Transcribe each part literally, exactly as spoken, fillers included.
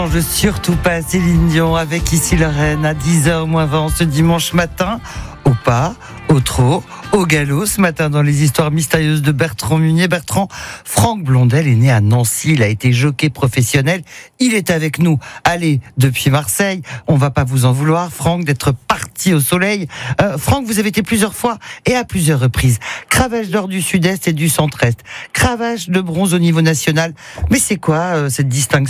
Je surtout pas Céline Dion avec Ici Lorraine à dix heures moins vingt ce dimanche matin. Au pas, au trot, au galop, ce matin dans les histoires mystérieuses de Bertrand Munier. Bertrand, Franck Blondel est né à Nancy, il a été jockey professionnel, il est avec nous. Allez, depuis Marseille, on va pas vous en vouloir, Franck, d'être parti au soleil. Euh, Franck, vous avez été plusieurs fois et à plusieurs reprises. Cravache d'or du Sud-Est et du Centre-Est, cravache de bronze au niveau national. Mais c'est quoi euh, cette distinction ?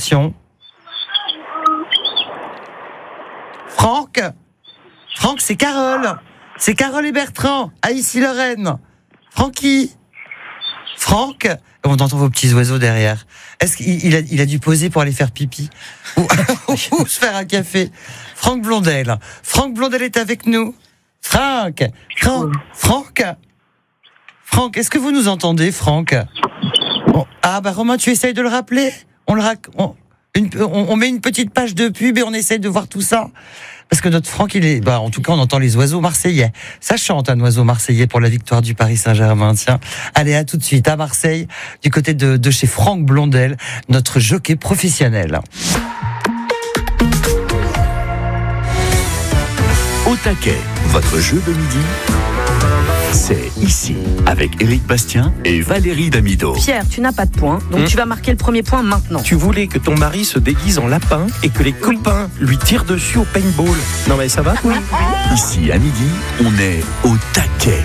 Franck Franck, c'est Carole C'est Carole et Bertrand, à Issy-Lorraine. Francky Franck, on entend vos petits oiseaux derrière. Est-ce qu'il il a, il a dû poser pour aller faire pipi ou, ou se faire un café? Franck Blondel. Franck Blondel est avec nous. Franck Franck Franck Franck, est-ce que vous nous entendez, Franck? Bon. Ah bah Romain, tu essayes de le rappeler? On le rac... on... Une, on, on met une petite page de pub et on essaye de voir tout ça. Parce que notre Franck, il est, bah, en tout cas, on entend les oiseaux marseillais. Ça chante un oiseau marseillais pour la victoire du Paris Saint-Germain. Tiens, allez, à tout de suite à Marseille, du côté de, de chez Franck Blondel, notre jockey professionnel. Au taquet, votre jeu de midi, c'est ici, avec Éric Bastien et Valérie Damido. Pierre, tu n'as pas de points, donc mmh. tu vas marquer le premier point maintenant. Tu voulais que ton mari se déguise en lapin et que les copains lui tirent dessus au paintball. Non mais ça va? Oui. Ici, à midi, on est au taquet.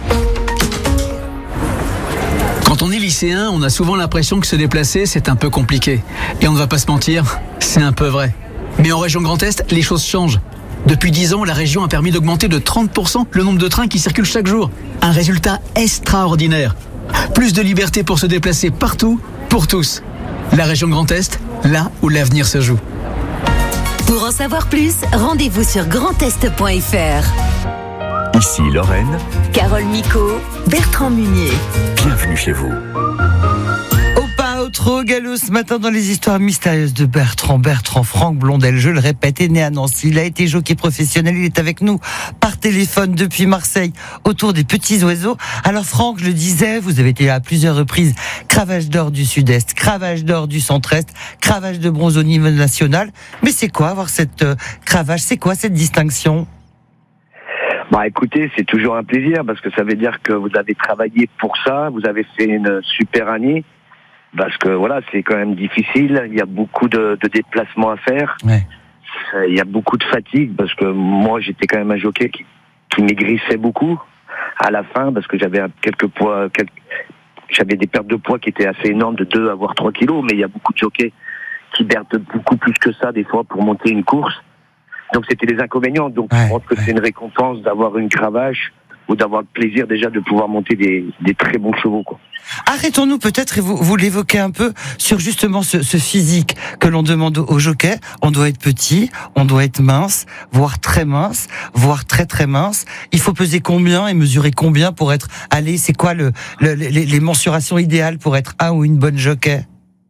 Quand on est lycéen, on a souvent l'impression que se déplacer, c'est un peu compliqué. Et on ne va pas se mentir, c'est un peu vrai. Mais en région Grand Est, les choses changent. Depuis dix ans, la région a permis d'augmenter de trente pour cent le nombre de trains qui circulent chaque jour. Un résultat extraordinaire. Plus de liberté pour se déplacer partout, pour tous. La région Grand Est, là où l'avenir se joue. Pour en savoir plus, rendez-vous sur grand est point f r. Ici Lorraine, Carole Micot, Bertrand Munier. Bienvenue chez vous. Au trot, galop, ce matin dans les histoires mystérieuses de Bertrand. Bertrand Franck Blondel, je le répète, est né à Nancy. Il a été jockey professionnel. Il est avec nous par téléphone depuis Marseille autour des petits oiseaux. Alors Franck, je le disais, vous avez été là à plusieurs reprises. Cravache d'or du Sud-Est, cravache d'or du Centre-Est, cravache de bronze au niveau national. Mais c'est quoi avoir cette euh, cravache? C'est quoi cette distinction? Bah écoutez, c'est toujours un plaisir parce que ça veut dire que vous avez travaillé pour ça, vous avez fait une super année. Parce que voilà, c'est quand même difficile. Il y a beaucoup de, de déplacements à faire. Ouais. Il y a beaucoup de fatigue parce que moi, j'étais quand même un jockey qui, qui maigrissait beaucoup à la fin parce que j'avais quelques poids, quelques, j'avais des pertes de poids qui étaient assez énormes, de deux à voire trois kilos. Mais il y a beaucoup de jockeys qui perdent beaucoup plus que ça des fois pour monter une course. Donc c'était des inconvénients. Donc ouais, je pense que ouais. c'est une récompense d'avoir une cravache ou d'avoir le plaisir déjà de pouvoir monter des, des très bons chevaux, quoi. Arrêtons-nous peut-être, et vous, vous l'évoquez un peu, sur justement ce, ce physique que l'on demande au jockey. On doit être petit, on doit être mince, voire très mince, voire très très mince. Il faut peser combien et mesurer combien pour être... Allez, c'est quoi le, le, les, les mensurations idéales pour être un ou une bonne jockey?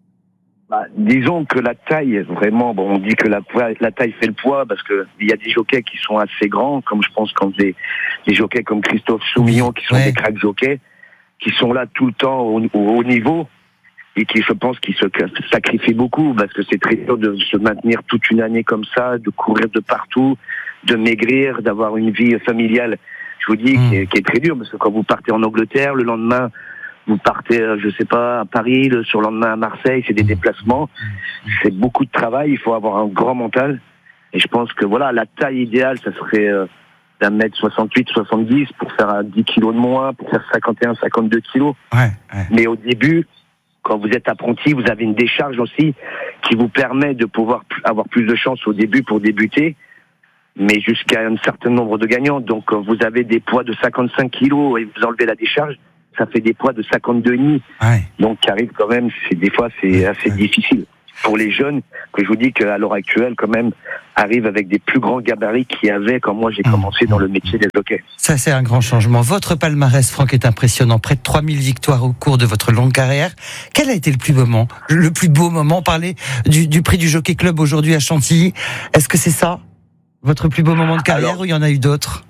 Bah, disons que la taille, vraiment, bon, on dit que la, la taille fait le poids parce que il y a des jockeys qui sont assez grands, comme je pense quand des, des jockeys comme Christophe Soumillon qui sont ouais. des cracks jockeys, qui sont là tout le temps au, au haut niveau et qui, je pense, qui se sacrifient beaucoup parce que c'est très dur de se maintenir toute une année comme ça, de courir de partout, de maigrir, d'avoir une vie familiale, je vous dis, mmh. qui, est, qui est très dure parce que quand vous partez en Angleterre, le lendemain, vous partez, je sais pas, à Paris, le surlendemain à Marseille, c'est des déplacements, c'est beaucoup de travail, il faut avoir un grand mental. Et je pense que voilà, la taille idéale, ça serait euh, d'un mètre soixante-huit, soixante-dix pour faire dix kilos de moins, pour faire cinquante et un, cinquante-deux kilos. Ouais, ouais. Mais au début, quand vous êtes apprenti, vous avez une décharge aussi qui vous permet de pouvoir avoir plus de chance au début pour débuter, mais jusqu'à un certain nombre de gagnants. Donc vous avez des poids de cinquante-cinq kilos et vous enlevez la décharge, ça fait des poids de cinquante-deux virgule cinq. Ouais. Donc, qui arrive quand même, c'est, des fois, c'est assez ouais. difficile. Pour les jeunes, que je vous dis qu'à l'heure actuelle, quand même, arrivent avec des plus grands gabarits qu'il y avait quand moi j'ai mmh. commencé dans le métier des jockeys. Ça, c'est un grand changement. Votre palmarès, Franck, est impressionnant. Près de trois mille victoires au cours de votre longue carrière. Quel a été le plus beau moment? Le plus beau moment? Parler du, du prix du Jockey Club aujourd'hui à Chantilly. Est-ce que c'est ça? Votre plus beau moment de carrière? Alors, ou il y en a eu d'autres?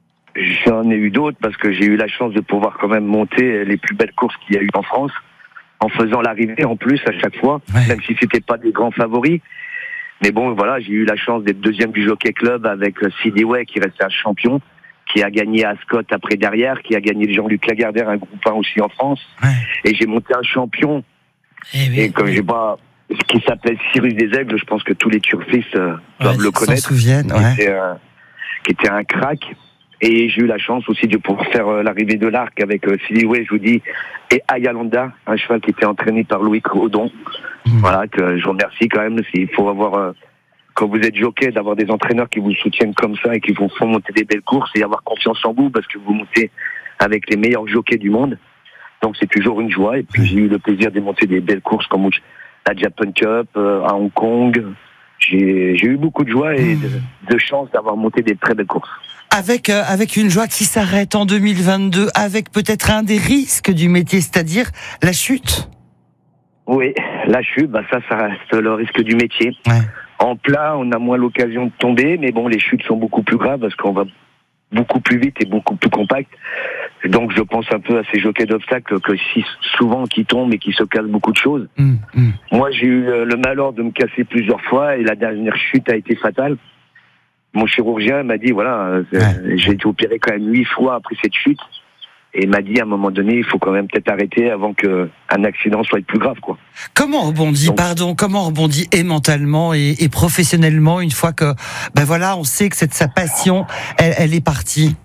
J'en ai eu d'autres parce que j'ai eu la chance de pouvoir quand même monter les plus belles courses qu'il y a eu en France, en faisant l'arrivée en plus à chaque fois, ouais. même si c'était pas des grands favoris. Mais bon, voilà, j'ai eu la chance d'être deuxième du Jockey Club avec Sidney qui restait un champion, qui a gagné Ascot après derrière, qui a gagné Jean-Luc Lagardère, un groupe un aussi en France. Ouais. Et j'ai monté un champion. Et, oui, et comme oui. j'ai pas, ce qui s'appelle Cyrus des Aigles, je pense que tous les turfistes euh, doivent Ouais, le S'en connaître. souviennent, Qui, ouais. était, euh, qui était un crack. Et j'ai eu la chance aussi de pouvoir faire euh, l'arrivée de l'arc avec euh, Sidney, je vous dis, et Ayalanda, un cheval qui était entraîné par Louis Crodon. Mmh. Voilà, que je remercie quand même. Il faut avoir, euh, quand vous êtes jockey, d'avoir des entraîneurs qui vous soutiennent comme ça et qui vous font monter des belles courses et avoir confiance en vous parce que vous montez avec les meilleurs jockeys du monde. Donc c'est toujours une joie. Et puis j'ai eu le plaisir de monter des belles courses comme la Japan Cup, euh, à Hong Kong. J'ai, j'ai eu beaucoup de joie et de, de chance d'avoir monté des très belles courses. Avec, euh, avec une joie qui s'arrête en deux mille vingt-deux, avec peut-être un des risques du métier, c'est-à-dire la chute. Oui, la chute, bah ça, ça reste le risque du métier. Ouais. En plat, on a moins l'occasion de tomber, mais bon, les chutes sont beaucoup plus graves parce qu'on va beaucoup plus vite et beaucoup plus compact. Donc, je pense un peu à ces jockeys d'obstacles que si souvent qui tombent et qui se cassent beaucoup de choses. Mmh, mmh. Moi, j'ai eu le malheur de me casser plusieurs fois et la dernière chute a été fatale. Mon chirurgien m'a dit, voilà, Ouais. j'ai été opéré quand même huit fois après cette chute. Et il m'a dit, à un moment donné, il faut quand même peut-être arrêter avant qu'un accident soit plus grave, quoi. Comment on rebondit, Donc, pardon, comment on rebondit et mentalement et, et professionnellement une fois que, ben voilà, on sait que c'est sa passion, elle, elle est partie.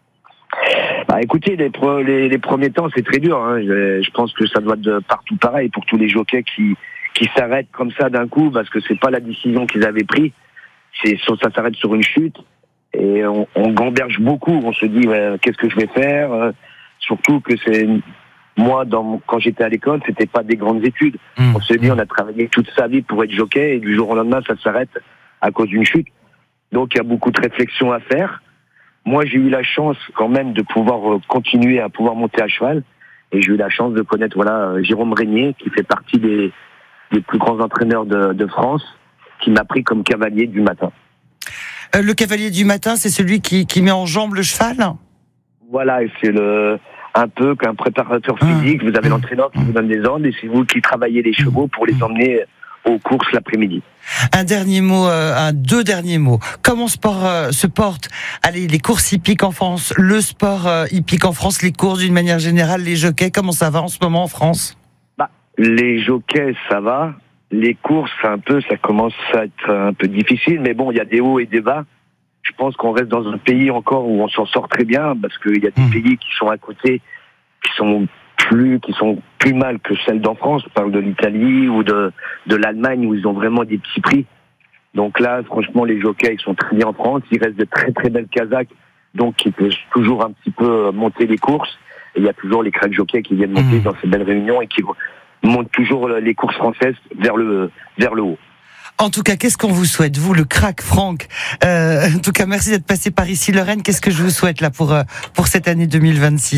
Bah, écoutez, les, pro, les, les premiers temps, c'est très dur. Hein. Je, je pense que ça doit être de partout pareil pour tous les jockeys qui, qui s'arrêtent comme ça d'un coup parce que c'est pas la décision qu'ils avaient prise. C'est, ça s'arrête sur une chute et on, on gamberge beaucoup. On se dit, ouais, qu'est-ce que je vais faire euh, Surtout que c'est moi, dans, quand j'étais à l'école, c'était pas des grandes études. Mmh. On se dit, on a travaillé toute sa vie pour être jockey et du jour au lendemain, ça s'arrête à cause d'une chute. Donc, il y a beaucoup de réflexions à faire. Moi, j'ai eu la chance quand même de pouvoir euh, continuer à pouvoir monter à cheval. Et j'ai eu la chance de connaître voilà euh, Jérôme Régnier, qui fait partie des, des plus grands entraîneurs de, de France, qui m'a pris comme cavalier du matin. Euh, le cavalier du matin, c'est celui qui, qui met en jambe le cheval ? Voilà, et c'est le un peu qu'un préparateur physique. Vous avez l'entraîneur qui vous donne des ordres et c'est vous qui travaillez les chevaux pour les emmener aux courses l'après-midi. Un dernier mot, euh, un deux derniers mots. Comment sport euh, se porte allez, les courses hippiques en France, le sport euh, hippique en France, les courses d'une manière générale, les jockeys, comment ça va en ce moment en France ? Bah, les jockeys, ça va. Les courses, un peu, ça commence à être un peu difficile, mais bon, il y a des hauts et des bas. Je pense qu'on reste dans un pays encore où on s'en sort très bien, parce qu'il y a des mmh. pays qui sont à côté, qui sont plus, qui sont plus mal que celles d'en France. Je parle de l'Italie ou de, de l'Allemagne, où ils ont vraiment des petits prix. Donc là, franchement, les jockeys, ils sont très bien en France. Il reste de très très belles Kazakhs, donc qui peuvent toujours un petit peu monter les courses. Et il y a toujours les crack jockeys qui viennent monter mmh. dans ces belles réunions et qui montent toujours les courses françaises vers le, vers le haut. En tout cas, qu'est-ce qu'on vous souhaite, vous, le crack Franck euh, En tout cas, merci d'être passé par ici, Lorraine. Qu'est-ce que je vous souhaite là pour pour cette année deux mille vingt-six ?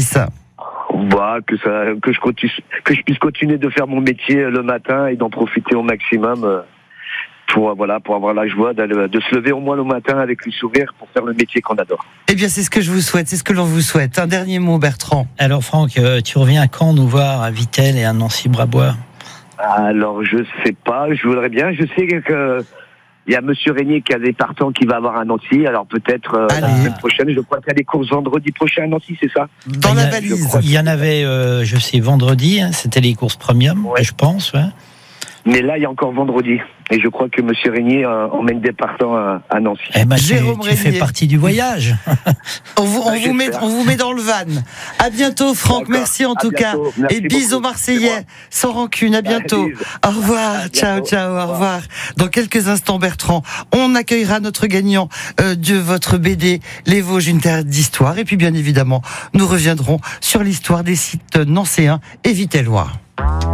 Bah, que ça, que je continue, que je puisse continuer de faire mon métier le matin et d'en profiter au maximum pour voilà, pour avoir la joie de, de se lever au moins le matin avec le sourire pour faire le métier qu'on adore. Eh bien, c'est ce que je vous souhaite, c'est ce que l'on vous souhaite. Un dernier mot, Bertrand. Alors, Franck, tu reviens quand nous voir à Vittel et à Nancy-Brabois ? Alors, je sais pas, je voudrais bien. Je sais que il y a Monsieur Régnier qui a des partants qui va avoir à Nancy. Alors peut-être euh, la semaine prochaine. Je crois qu'il y a des courses vendredi prochain à Nancy, c'est ça ? Dans la valise. Il y en avait, euh, je sais, vendredi. Hein, c'était les courses premium, ouais. je pense. Ouais. Mais là, il y a encore vendredi. Et je crois que Monsieur Régnier euh, emmène des partants à, à Nancy. Eh ben, Jérôme tu, tu fais partie du voyage. on, vous, on, vous met, on vous met dans le van. À bientôt, Franck. D'accord. Merci en à tout bientôt. cas. Merci et bisous Marseillais. Sans rancune. À bientôt. Au revoir. À ciao, bientôt. ciao. Au revoir. Au revoir. Dans quelques instants, Bertrand, on accueillera notre gagnant euh, de votre B D, Les Vosges, une terre d'histoire. Et puis, bien évidemment, nous reviendrons sur l'histoire des sites nancéens et vitellois.